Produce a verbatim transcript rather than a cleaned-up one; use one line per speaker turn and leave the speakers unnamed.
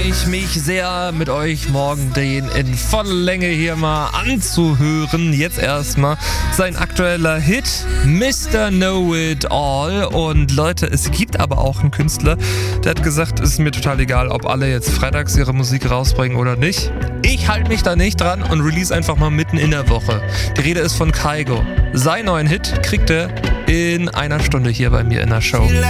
ich mich sehr, mit euch morgen den in voller Länge hier mal anzuhören. Jetzt erstmal sein aktueller Hit, Mister Know It All. Und Leute, es gibt aber auch einen Künstler, der hat gesagt, es ist mir total egal, ob alle jetzt freitags ihre Musik rausbringen oder nicht. Ich halte mich da nicht dran und release einfach mal mitten in der Woche. Die Rede ist von Kygo. Seinen neuen Hit kriegt er in einer Stunde hier bei mir in der Show.